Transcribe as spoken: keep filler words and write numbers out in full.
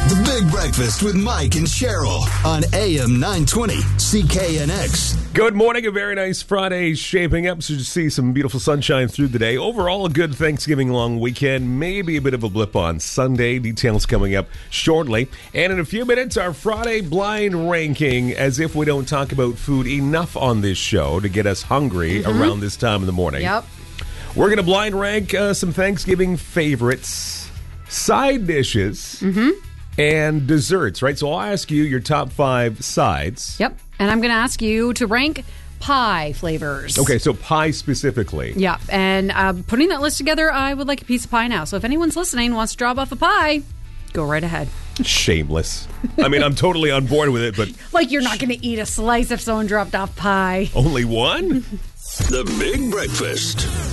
The Big Breakfast with Mike and Cheryl on A M nine twenty C K N X. Good morning. A very nice Friday shaping up, so you see some beautiful sunshine through the day. Overall, a good Thanksgiving long weekend. Maybe a bit of a blip on Sunday. Details coming up shortly. And in a few minutes, our Friday blind ranking, as if we don't talk about food enough on this show to get us hungry mm-hmm. around this time in the morning. Yep. We're going to blind rank uh, some Thanksgiving favorites, side dishes, mm-hmm. and desserts, right? So I'll ask you your top five sides. Yep. And I'm going to ask you to rank pie flavors. Okay, so pie specifically. Yeah. And uh, putting that list together, I would like a piece of pie now. So if anyone's listening and wants to drop off a pie, go right ahead. Shameless. I mean, I'm totally on board with it, but... Like you're not going to eat a slice if someone dropped off pie. Only one? The Big Breakfast.